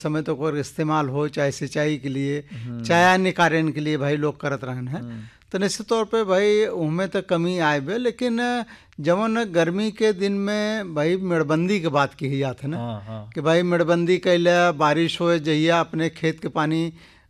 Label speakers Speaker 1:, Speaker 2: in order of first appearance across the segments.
Speaker 1: समय तो ओकर इस्तेमाल हो, चाहे सिंचाई के लिए चाहे अन्य कार्य के लिए भाई लोग करत रहन है। तो निश्चित तौर पे भाई उनमें तो कमी आए बे, लेकिन जवन गर्मी के दिन में भाई मेड़बंदी के बात की जात है ना,
Speaker 2: हाँ हाँ
Speaker 1: कि भाई मेड़बंदी कैले बारिश होए जहिया अपने खेत के पानी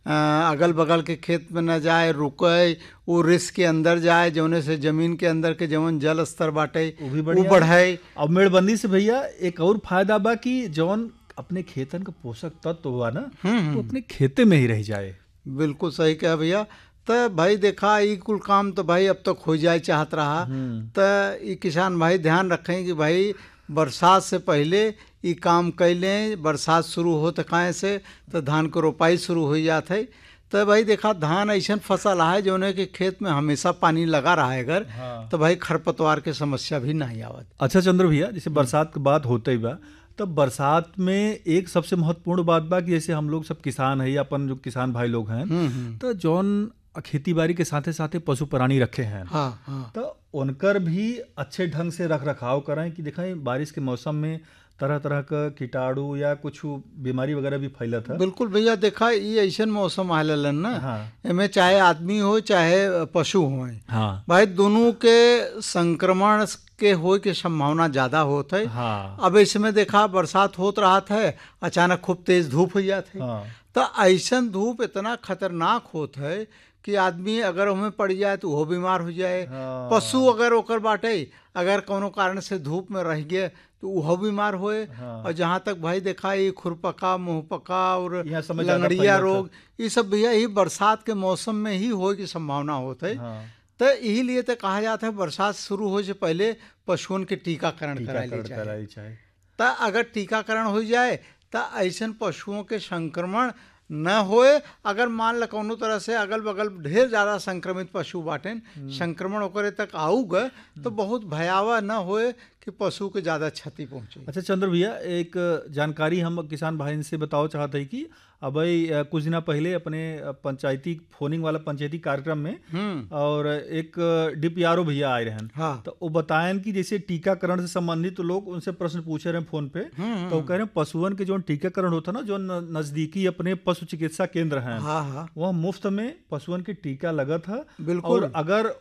Speaker 1: अगल बगल के खेत में न जाए, रुके, वो रिस्क के अंदर जाए, जौने से जमीन के अंदर के जवन जल स्तर बाटे
Speaker 2: वो भी
Speaker 1: वो
Speaker 2: बढ़िया है।
Speaker 1: बढ़ाए।
Speaker 2: अब मेड़बंदी से भैया एक और फायदा बा कि जौन अपने खेतन का पोषक तत्व हुआ ना वो अपने खेते में ही रह जाए।
Speaker 1: बिल्कुल सही कहा भैया। तो भाई देखा ई कुल काम तो भाई अब तक हो जाए चाहत रहा, तो ई किसान भाई ध्यान रखें कि भाई बरसात से पहले ई काम कैलें। बरसात शुरू हो तो काहे से तो धान को रोपाई शुरू हो जात है। तो भाई देखा धान ऐसा फसल है जो कि खेत में हमेशा पानी लगा रहा है अगर, तो भाई खरपतवार के समस्या भी नहीं आवत।
Speaker 2: अच्छा चंद्र भैया, जैसे बरसात की बात होते ही बा, तब बरसात में एक सबसे महत्वपूर्ण बात बा कि जैसे हम लोग सब किसान है, अपन जो किसान भाई लोग हैं, तो जौन खेती बाड़ी के साथे साथे पशु प्राणी रखे हैं,
Speaker 1: हाँ हाँ
Speaker 2: तो उनकर भी अच्छे ढंग से रख रखाव करें कि देखें बारिश के मौसम में तरह तरह का कीटाणु या कुछ बीमारी वगैरह भी फैलत है।
Speaker 1: बिल्कुल भैया। देखा ये ऐसा मौसम आलन ना,
Speaker 2: हाँ
Speaker 1: इनमें चाहे आदमी हो चाहे पशु हो,
Speaker 2: हाँ
Speaker 1: भाई दोनों के संक्रमण के होए के संभावना ज्यादा होत है।
Speaker 2: हाँ
Speaker 1: अब इसमें देखा बरसात होत रहा है, अचानक खूब तेज धूप हो जात है।
Speaker 2: हाँ
Speaker 1: तो ऐसा धूप इतना खतरनाक होत है कि आदमी अगर उनमें पड़ जाए तो वो बीमार हो जाए।
Speaker 2: हाँ।
Speaker 1: पशु अगर ओकर बाटे अगर कोनो कारण से धूप में रह गए तो वह बीमार होए।
Speaker 2: हाँ।
Speaker 1: और जहाँ तक भाई देखा ये खुरपका, मुंहपका और
Speaker 2: यहाँ समय ज्यादा
Speaker 1: लंगड़िया
Speaker 2: फैलत है।
Speaker 1: रोग, ये सब भैया ही बरसात के मौसम में ही होए की संभावना होत है।
Speaker 2: हाँ
Speaker 1: तो यही लिए तो कहा जाता है बरसात शुरू हो से पहले पशुओं के टीकाकरण कराए
Speaker 2: टीकाकरण
Speaker 1: जाए।
Speaker 2: कराई चाहे।
Speaker 1: तो अगर टीकाकरण हो जाए तो ऐसे पशुओं के संक्रमण न होए। अगर मान ल कौनो तरह से अगल बगल ढेर ज़्यादा संक्रमित पशु बाटेन, संक्रमण ओकरे तक आऊगा तो बहुत भयावह न होए कि पशु के ज़्यादा क्षति पहुँचे।
Speaker 2: अच्छा चंद्र भैया, एक जानकारी हम किसान भाई से बताओ चाहते हैं कि अब कुछ दिन पहले अपने पंचायती फोनिंग वाला पंचायती कार्यक्रम में और एक डीपीआरओ भैया आए रहन।
Speaker 1: हाँ।
Speaker 2: तो वो बतायन कि जैसे टीकाकरण से संबंधित लोग उनसे प्रश्न पूछे रहे फोन पे, तो वो कह रहे हैं पशुओं के जो टीकाकरण होता ना, जो नजदीकी अपने पशु चिकित्सा केंद्र हैं
Speaker 1: हाँ हाँ
Speaker 2: वह मुफ्त में पशुओं के टीका लगा था।
Speaker 1: बिल्कुल।
Speaker 2: और अगर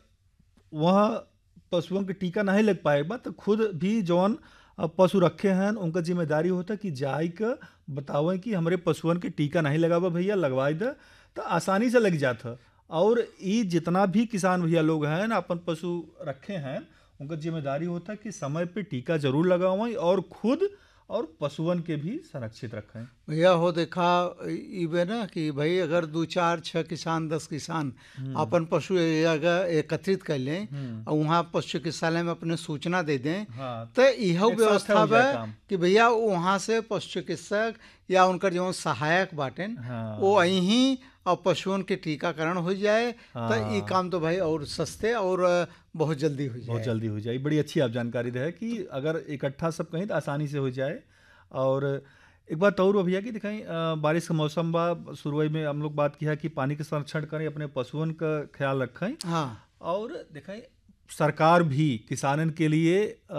Speaker 2: वह पशुओं के टीका नहीं लग पाएगा तो खुद भी जौन पशु रखे हैं उनका जिम्मेदारी होता कि जाई का बतावें कि हमारे पशुओं के टीका नहीं लगावा भैया, लगवाई दे, तो आसानी से लग जाता। और ये जितना भी किसान भैया लोग हैं ना अपन पशु रखे हैं उनका जिम्मेदारी होता कि समय पे टीका जरूर लगावें और खुद और पशुओं के भी संरक्षित रखें।
Speaker 1: भैया हो देखा इवे ना कि भाई अगर 2 4 6 किसान 10 किसान अपन पशु अगर एकत्रित कर लें और वहाँ पशु चिकित्सालय में अपने सूचना दे दें,
Speaker 2: हाँ,
Speaker 1: तो यह
Speaker 2: एक साथ
Speaker 1: व्यवस्था
Speaker 2: हो जाए
Speaker 1: है
Speaker 2: काम।
Speaker 1: कि भैया वहाँ से पशु चिकित्सक या उनकर जो सहायक बाटेन
Speaker 2: हाँ।
Speaker 1: वो यहीं और पशुओं के टीकाकरण हो जाए। तो ये
Speaker 2: हाँ।
Speaker 1: काम तो भाई और सस्ते और बहुत जल्दी हो
Speaker 2: बहुत
Speaker 1: जाए।
Speaker 2: जल्दी हो जाए। बड़ी अच्छी आप जानकारी दे कि अगर इकट्ठा सब कहीं तो आसानी से हो जाए। और एक बात और भैया कि दिखाई बारिश का मौसम बा, शुरुआत में हम लोग बात किया कि पानी का संरक्षण करें, अपने पशुओं का ख्याल रखें।
Speaker 1: हाँ
Speaker 2: और दिखाई सरकार भी किसानन के लिए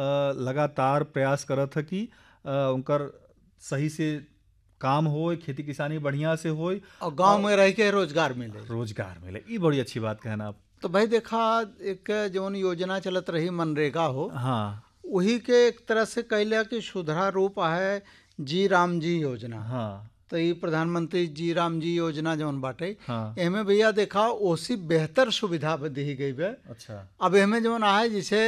Speaker 2: लगातार प्रयास करत है कि उनकर सही से काम हो, खेती किसानी बढ़िया से हो
Speaker 1: और गांव में रह के रोजगार मिले।
Speaker 2: ये बड़ी अच्छी बात कहना आप।
Speaker 1: तो भाई देखा एक जौन योजना चलत रही मनरेगा हो,
Speaker 2: हाँ
Speaker 1: वही के एक तरह से कहले कि सुधार रूप है जी राम जी योजना।
Speaker 2: हाँ
Speaker 1: तो ये प्रधानमंत्री जी राम जी योजना जौन बाटे,
Speaker 2: हाँ।
Speaker 1: एमे भैया देखा ओसी बेहतर सुविधा दी गई है।
Speaker 2: अच्छा।
Speaker 1: अब एमे जौन है जैसे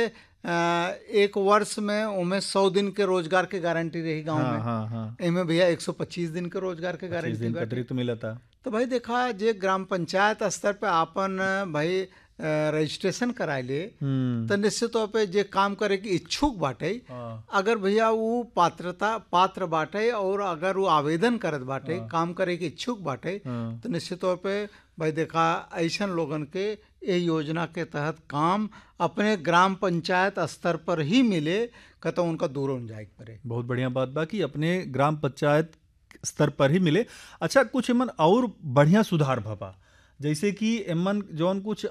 Speaker 1: एक वर्ष में उमें 100 दिन के रोजगार के गारंटी रही गांव
Speaker 2: हाँ
Speaker 1: में।
Speaker 2: हाँ हाँ।
Speaker 1: एमे भैया 125 दिन के रोजगार के
Speaker 2: 25
Speaker 1: गारंटी
Speaker 2: दिन का
Speaker 1: बाटे।
Speaker 2: अतिरिक्त मिला था।
Speaker 1: तो भाई देखा जे ग्राम पंचायत स्तर पे आपन भाई रजिस्ट्रेशन कराए ले, तो निश्चित तौर पे जे काम करे की इच्छुक बाटे,
Speaker 2: हाँ।
Speaker 1: अगर भैया वो पात्र बाटे और अगर वो आवेदन करत बाटे, काम करे के इच्छुक बाटे, तो निश्चित तौर पे भाई देखा ऐसा लोगन के ये योजना के तहत काम अपने ग्राम पंचायत स्तर पर ही मिले, कहता उनका दूर हो जाए पड़े।
Speaker 2: बहुत बढ़िया बात बा कि अपने ग्राम पंचायत स्तर पर ही मिले। अच्छा, कुछ एमन और बढ़िया सुधार भबा, जैसे कि एमन जौन कुछ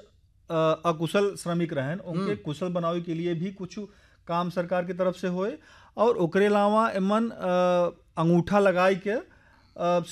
Speaker 2: अकुशल श्रमिक रहन उनके कुशल बनावे के लिए भी कुछ काम सरकार की तरफ से होए। और ओकरे अलावा एमन अंगूठा लगाई के